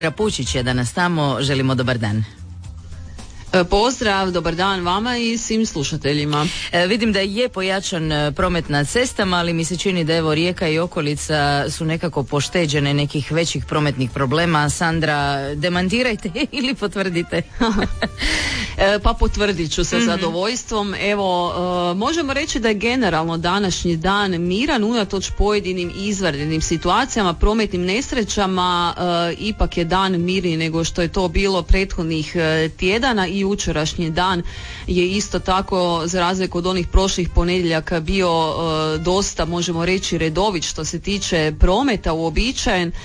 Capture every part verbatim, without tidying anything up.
Pučić je danas tamo, želimo dobar dan. Pozdrav, dobar dan vama i svim slušateljima. E, vidim da je pojačan promet na cestama, ali mi se čini da evo Rijeka i okolica su nekako pošteđene nekih većih prometnih problema. Sandra, demantirajte ili potvrdite. e, pa potvrdit ću sa mm-hmm. zadovoljstvom. Evo, e, možemo reći da je generalno današnji dan miran unatoč pojedinim izvanrednim situacijama, prometnim nesrećama. E, ipak je dan mirniji nego što je to bilo prethodnih e, tjedana i jučerašnji dan je isto tako, za razliku od onih prošlih ponedjeljaka, bio e, dosta, možemo reći, redovit što se tiče prometa, uobičajen. E,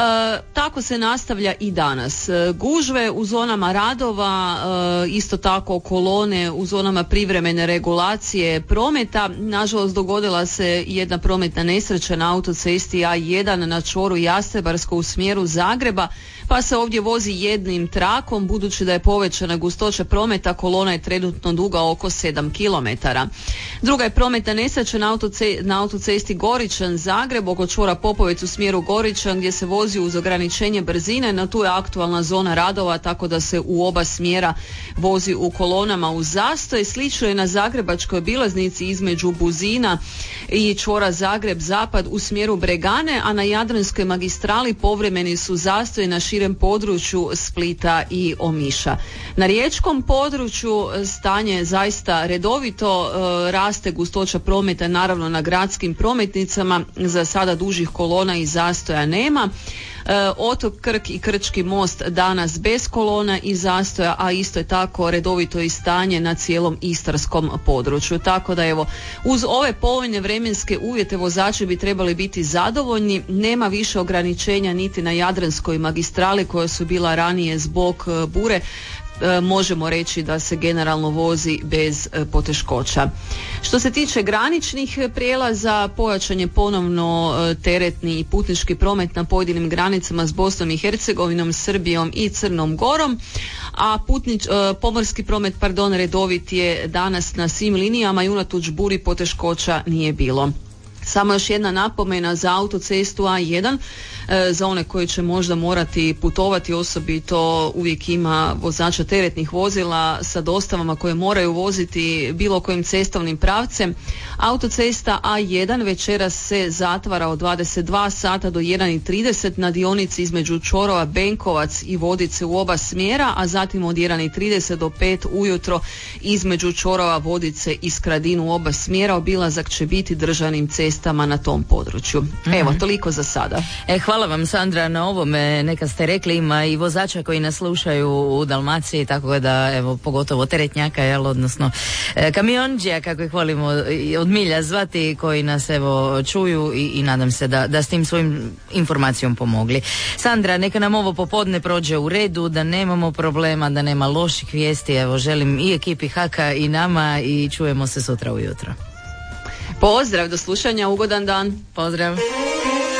tako se nastavlja i danas. E, gužve u zonama radova, e, isto tako kolone u zonama privremene regulacije prometa. Nažalost, dogodila se jedna prometna nesreća na autocesti A jedan na čvoru Jastrebarsko u smjeru Zagreba, pa se ovdje vozi jednim trakom. Budući da je povećana gustoća prometa, kolona je trenutno duga oko sedam kilometara. Druga je prometna nesreća na, autoce, na autocesti Goričan Zagreb oko čvora Popovec u smjeru Goričan, gdje se vozi uz ograničenje brzine. Na tu je aktualna zona radova, tako da se u oba smjera vozi u kolonama uz zastoj. Slično je na zagrebačkoj obilaznici između Buzina i čvora Zagreb Zapad u smjeru Bregane, a na Jadranskoj magistrali povremeni su zastoji na širem području Splita i Omiša. Na riječkom području stanje je zaista redovito, e, raste gustoća prometa naravno na gradskim prometnicama, za sada dužih kolona i zastoja nema. E, otok Krk i Krčki most danas bez kolona i zastoja, a isto je tako redovito i stanje na cijelom istarskom području. Tako da evo, uz ove povoljne vremenske uvjete vozači bi trebali biti zadovoljni. Nema više ograničenja niti na Jadranskoj magistrali koja su bila ranije zbog bure. E, možemo reći da se generalno vozi bez e, poteškoća. Što se tiče graničnih prijelaza, pojačan je ponovno e, teretni i putnički promet na pojedinim granicama s Bosnom i Hercegovinom, Srbijom i Crnom Gorom, a putnič, e, pomorski promet pardon, redovit je danas na svim linijama i unatoč buri poteškoća nije bilo. Samo još jedna napomena za autocestu A jedan, e, za one koji će možda morati putovati, osobito uvijek ima vozača teretnih vozila sa dostavama koje moraju voziti bilo kojim cestovnim pravcem. Autocesta A jedan večeras se zatvara od dvadeset dva sata do jedan i trideset na dionici između čvorova Benkovac i Vodice u oba smjera, a zatim od jedan i trideset do pet ujutro između čvorova Vodice i Skradin u oba smjera. Obilazak će biti državnim cestama na tom području. Mm-hmm. Evo, toliko za sada. E, hvala vam, Sandra, na ovome. Neka ste rekli, ima i vozača koji nas slušaju u Dalmaciji, tako da, evo, pogotovo teretnjaka, jel, odnosno e, kamionđija, kako ih volimo od milja zvati, koji nas, evo, čuju i, i nadam se da, da s tim svojim informacijom pomogli. Sandra, neka nam ovo popodne prođe u redu, da nemamo problema, da nema loših vijesti. Evo, želim i ekipi Haka i nama i čujemo se sutra ujutro. Pozdrav, do slušanja, ugodan dan. Pozdrav.